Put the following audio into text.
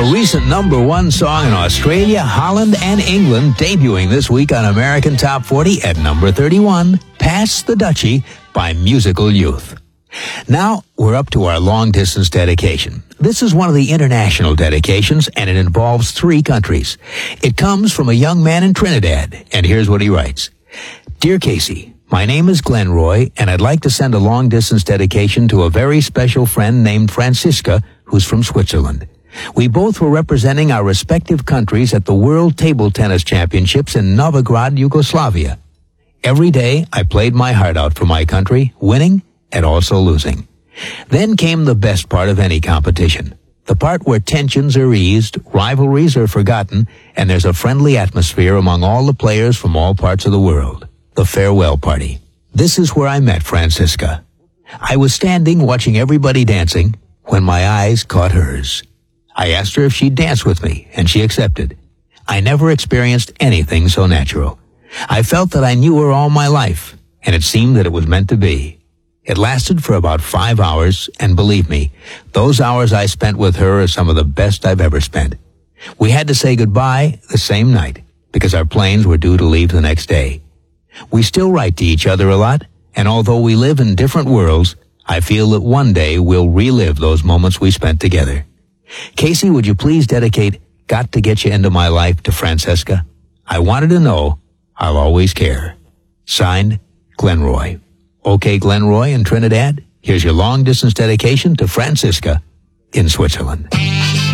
A recent #1 song in Australia, Holland, and England, debuting this week on American Top 40 at number 31, Pass the Dutchie by Musical Youth. Now, we're up to our long-distance dedication. This is one of the international dedications, and it involves 3 countries. It comes from a young man in Trinidad, and here's what he writes. Dear Casey, my name is Glenn Roy, and I'd like to send a long-distance dedication to a very special friend named Francisca, who's from Switzerland. We both were representing our respective countries at the World Table Tennis Championships in Novigrad, Yugoslavia. Every day, I played my heart out for my country, winning and also losing. Then came the best part of any competition, the part where tensions are eased, rivalries are forgotten, and there's a friendly atmosphere among all the players from all parts of the world, the farewell party. This is where I met Francisca. I was standing watching everybody dancing when my eyes caught hers. I asked her if she'd dance with me, and she accepted. I never experienced anything so natural. I felt that I knew her all my life, and it seemed that it was meant to be. It lasted for about 5 hours, and believe me, those hours I spent with her are some of the best I've ever spent. We had to say goodbye the same night, because our planes were due to leave the next day. We still write to each other a lot, and although we live in different worlds, I feel that one day we'll relive those moments we spent together. Casey, would you please dedicate Got to Get You Into My Life to Francesca? I wanted to know I'll always care. Signed, Glenn Roy. Okay, Glenn Roy in Trinidad, here's your long-distance dedication to Francisca in Switzerland.